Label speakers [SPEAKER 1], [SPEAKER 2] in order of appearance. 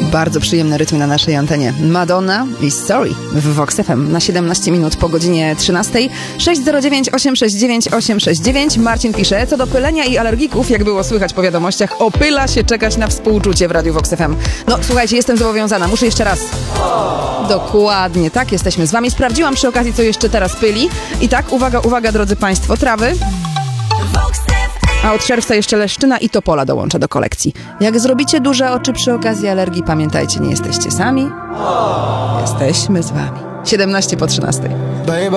[SPEAKER 1] Bardzo przyjemne rytmy na naszej antenie. Madonna i Sorry w Vox FM na 17 minut po godzinie 13. 609 869 869. Marcin pisze, co do pylenia i alergików, jak było słychać po wiadomościach, opyla się czekać na współczucie w Radiu Vox FM. No słuchajcie, jestem zobowiązana, muszę jeszcze raz. Dokładnie, tak, jesteśmy z wami. Sprawdziłam przy okazji, co jeszcze teraz pyli. I tak, uwaga, uwaga, drodzy państwo, trawy. A od czerwca jeszcze leszczyna i topola dołącza do kolekcji. Jak zrobicie duże oczy przy okazji alergii, pamiętajcie, nie jesteście sami. Jesteśmy z wami. 17 po 13.